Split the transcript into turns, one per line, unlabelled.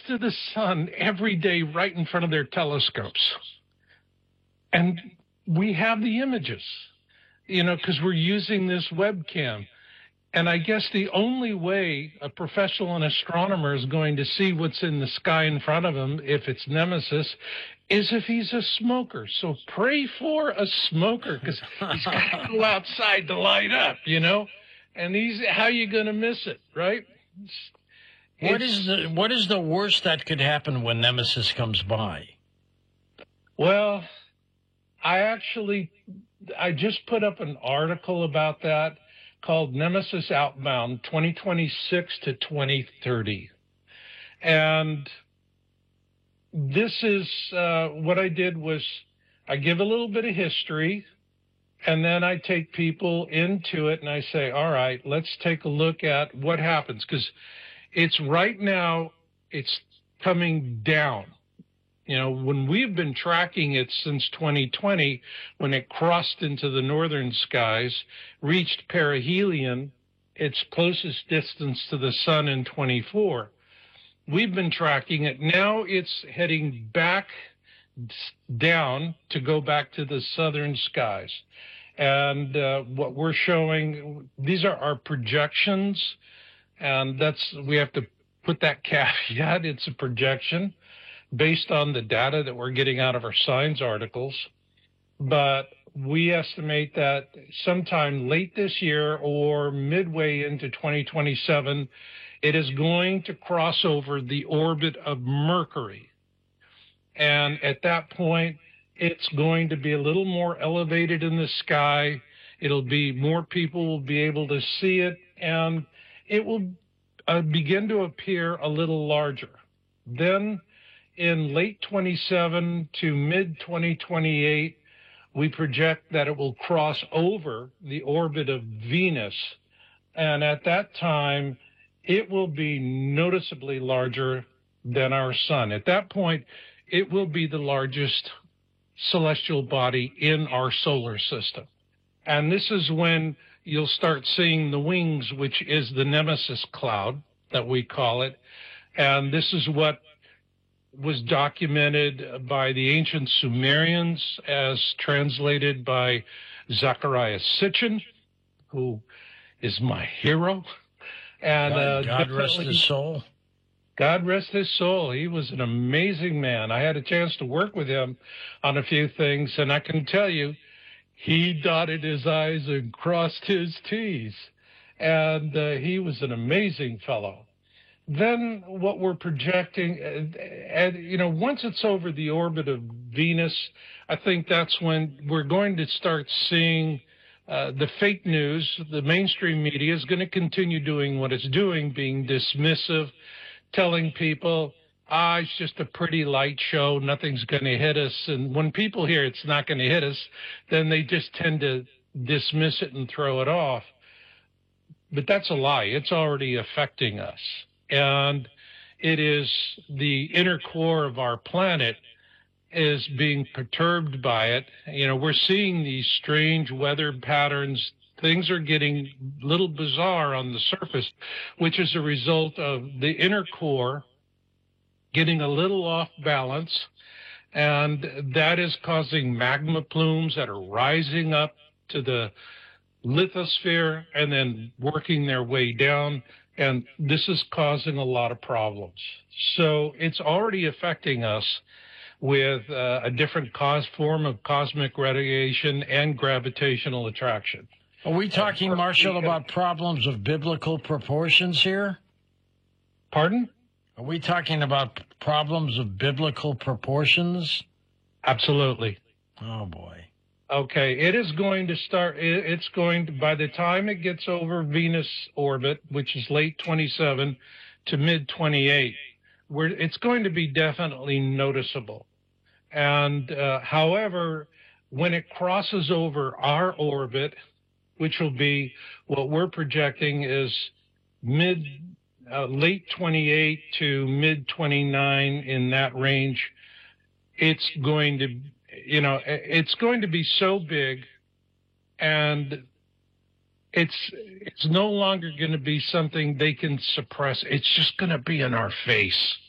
to the sun every day right in front of their telescopes. And we have the images, because we're using this webcam. And I guess the only way a professional astronomer is going to see what's in the sky in front of him, if it's Nemesis, is if he's a smoker. So pray for a smoker, because he's got to go outside to light up, And how are you going to miss it, right?
What is the worst that could happen when Nemesis comes by?
Well, I just put up an article about that called Nemesis Outbound 2026 to 2030. And this is what I did was I give a little bit of history, and then I take people into it and I say, all right, let's take a look at what happens, because it's right now, it's coming down. When we've been tracking it since 2020, when it crossed into the northern skies, reached perihelion, its closest distance to the sun in 24. We've been tracking it. Now it's heading back down to go back to the southern skies. And what we're showing, these are our projections, and we have to put that caveat, it's a projection, based on the data that we're getting out of our science articles. But we estimate that sometime late this year or midway into 2027, it is going to cross over the orbit of Mercury. And at that point, it's going to be a little more elevated in the sky. More people will be able to see it, and it will begin to appear a little larger. Then in late 27 to mid-2028, we project that it will cross over the orbit of Venus. And at that time, it will be noticeably larger than our sun. At that point, it will be the largest celestial body in our solar system. And this is when you'll start seeing the wings, which is the Nemesis cloud that we call it. And this is what was documented by the ancient Sumerians as translated by Zacharias Sitchin, who is my hero. And
God rest his soul.
God rest his soul. He was an amazing man. I had a chance to work with him on a few things, and I can tell you, he dotted his I's and crossed his T's. And he was an amazing fellow. Then what we're projecting, once it's over the orbit of Venus, I think that's when we're going to start seeing the fake news. The mainstream media is going to continue doing what it's doing, being dismissive, telling people, it's just a pretty light show, nothing's going to hit us. And when people hear it's not going to hit us, then they just tend to dismiss it and throw it off. But that's a lie. It's already affecting us. And it is the inner core of our planet is being perturbed by it. We're seeing these strange weather patterns. Things are getting a little bizarre on the surface, which is a result of the inner core getting a little off balance. And that is causing magma plumes that are rising up to the lithosphere and then working their way down. And this is causing a lot of problems. So it's already affecting us with a different form of cosmic radiation and gravitational attraction.
Are we talking, Marshall, about problems of biblical proportions here?
Pardon?
Are we talking about problems of biblical proportions?
Absolutely.
Oh, boy.
Okay, it is going to start, it's going to, by the time it gets over Venus orbit, which is late 27 to mid 28, it's going to be definitely noticeable. And however, when it crosses over our orbit, which will be what we're projecting is late 28 to mid 29, in that range, it's going to be so big, and it's no longer going to be something they can suppress. It's just going to be in our face.